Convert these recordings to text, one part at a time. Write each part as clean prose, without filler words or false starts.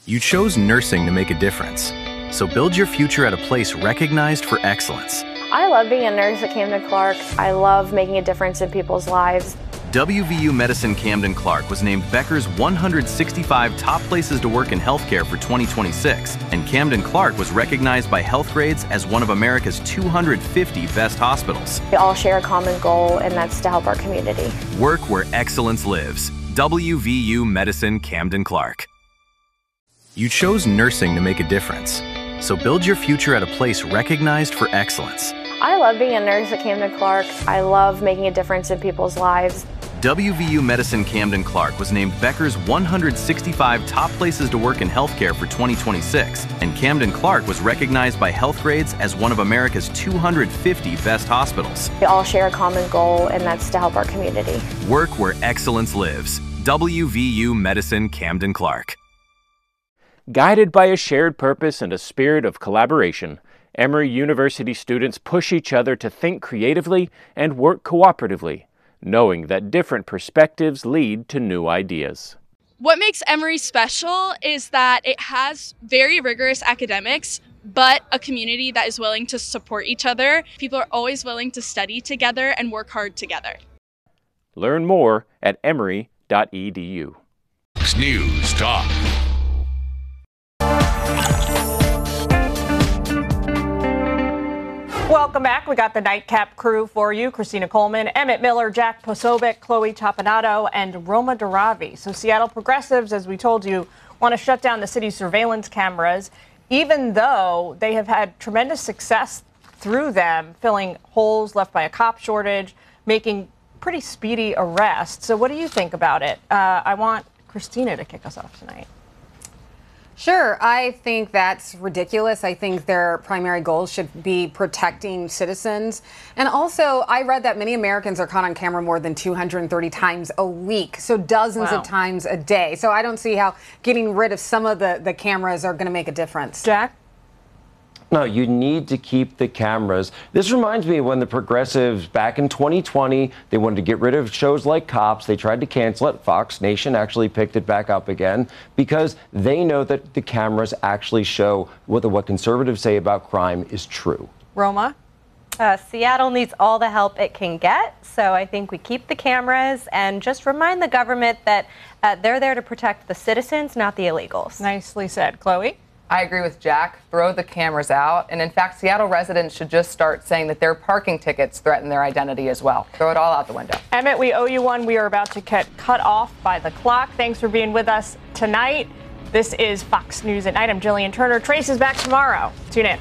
You chose nursing to make a difference. So build your future at a place recognized for excellence. I love being a nurse at Camden Clark. I love making a difference in people's lives. WVU Medicine Camden Clark was named Becker's 165 top places to work in healthcare for 2026, and Camden Clark was recognized by Healthgrades as one of America's 250 best hospitals. We all share a common goal, and that's to help our community. Work where excellence lives. WVU Medicine Camden Clark. You chose nursing to make a difference. So build your future at a place recognized for excellence. I love being a nurse at Camden Clark. I love making a difference in people's lives. WVU Medicine Camden Clark was named Becker's 165 top places to work in healthcare for 2026, and Camden Clark was recognized by Healthgrades as one of America's 250 best hospitals. We all share a common goal, and that's to help our community. Work where excellence lives. WVU Medicine Camden Clark. Guided by a shared purpose and a spirit of collaboration, Emory University students push each other to think creatively and work cooperatively, knowing that different perspectives lead to new ideas. What makes Emory special is that it has very rigorous academics, but a community that is willing to support each other. People are always willing to study together and work hard together. Learn more at emory.edu. News Talk. Welcome back. We got the Nightcap crew for you. Christina Coleman, Emmett Miller, Jack Posobiec, Chloe Tapanato, and Roma Daravi. So Seattle progressives, as we told you, want to shut down the city's surveillance cameras, even though they have had tremendous success through them, filling holes left by a cop shortage, making pretty speedy arrests. So what do you think about it? I want Christina to kick us off tonight. Sure. I think that's ridiculous. I think their primary goals should be protecting citizens. And also, I read that many Americans are caught on camera more than 230 times a week, so dozens of times a day. So I don't see how getting rid of some of the cameras are going to make a difference. Jack? No, you need to keep the cameras. This reminds me of when the progressives back in 2020, they wanted to get rid of shows like Cops. They tried to cancel it. Fox Nation actually picked it back up again because they know that the cameras actually show what conservatives say about crime is true. Roma? Seattle needs all the help it can get, so I think we keep the cameras and just remind the government that they're there to protect the citizens, not the illegals. Nicely said. Chloe? I agree with Jack. Throw the cameras out. And in fact, Seattle residents should just start saying that their parking tickets threaten their identity as well. Throw it all out the window. Emmett, we owe you one. We are about to get cut off by the clock. Thanks for being with us tonight. This is Fox News at Night. I'm Jillian Turner. Trace is back tomorrow. Tune in.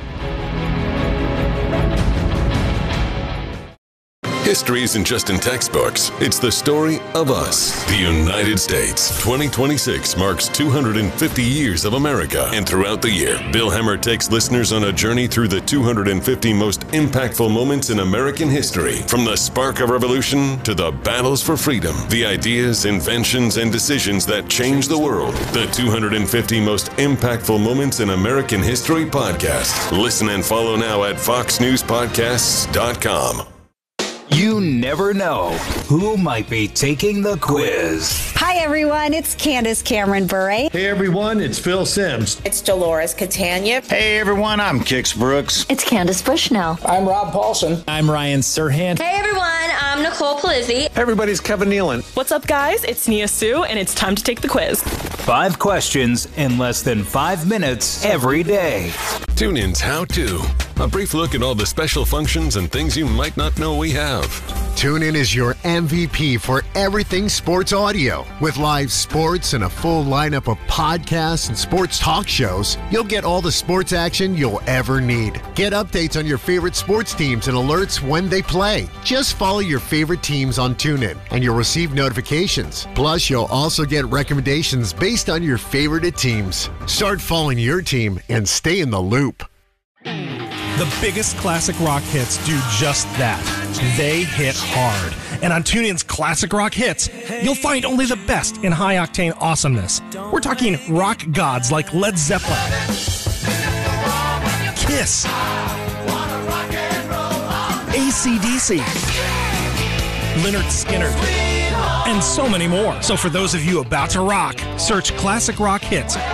History isn't just in textbooks. It's the story of us. The United States. 2026 marks 250 years of America. And throughout the year, Bill Hemmer takes listeners on a journey through the 250 most impactful moments in American history. From the spark of revolution to the battles for freedom. The ideas, inventions, and decisions that changed the world. The 250 most impactful moments in American history podcast. Listen and follow now at foxnewspodcasts.com. You never know who might be taking the quiz. Hi, everyone. It's Candace Cameron Bure. Hey, everyone. It's Phil Sims. It's Dolores Catania. Hey, everyone. I'm Kix Brooks. It's Candace Bushnell. I'm Rob Paulson. I'm Ryan Serhant. Hey, everyone. I'm Nicole Palizzi. Everybody's Kevin Nealon. What's up, guys? It's Nia Sue, and it's time to take the quiz. 5 questions in less than 5 minutes every day. TuneIn's How To. A brief look at all the special functions and things you might not know we have. TuneIn is your MVP for everything sports audio. With live sports and a full lineup of podcasts and sports talk shows, you'll get all the sports action you'll ever need. Get updates on your favorite sports teams and alerts when they play. Just follow your favorite teams on TuneIn, and you'll receive notifications. Plus, you'll also get recommendations based on your favorite teams. Start following your team and stay in the loop. The biggest classic rock hits do just that. They hit hard. And on TuneIn's Classic Rock Hits, you'll find only the best in high-octane awesomeness. We're talking rock gods like Led Zeppelin, Kiss, AC/DC, Lynyrd Skynyrd, and so many more. So for those of you about to rock, search Classic Rock Hits